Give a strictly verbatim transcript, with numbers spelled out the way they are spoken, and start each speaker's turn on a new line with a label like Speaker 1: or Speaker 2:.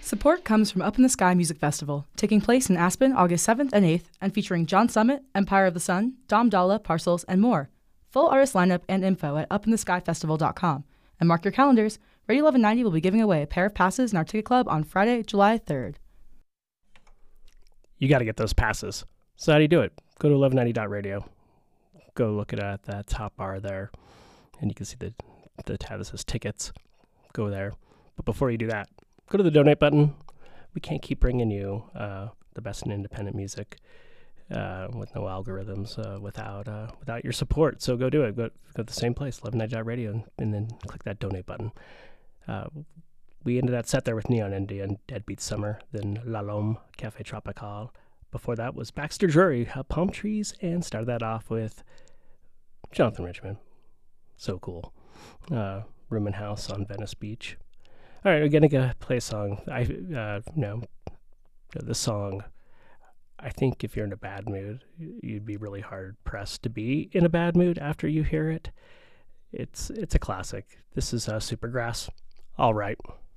Speaker 1: Support comes from Up in the Sky Music Festival, taking place in Aspen August seventh and eighth, and featuring John Summit, Empire of the Sun, Dom Dalla, Parcels, and more. Full artist lineup and info at up in the sky festival dot com. And mark your calendars, Radio eleven ninety will be giving away a pair of passes in our ticket club on Friday, July third.
Speaker 2: You got to get those passes. So how do you do it? Go to eleven ninety dot radio. Go look at uh, that top bar there, and you can see the, the tab that says tickets. Go there. But before you do that, go to the donate button. We can't keep bringing you uh, the best in independent music uh, with no algorithms uh, without uh, without your support. So go do it. Go, go to the same place, eleven ninety dot radio, and, and then click that donate button. Uh, we ended that set there with Neon Indie and Deadbeat Summer, then La Lome, Café Tropical. Before that was Baxter Drury, uh, Palm Trees, and started that off with Jonathan Richman. So cool. Uh, Room and House on Venice Beach. All right, we're going to play a song. I, uh, you know, this song, I think if you're in a bad mood, you'd be really hard-pressed to be in a bad mood after you hear it. It's, it's a classic. This is uh, Supergrass. All right.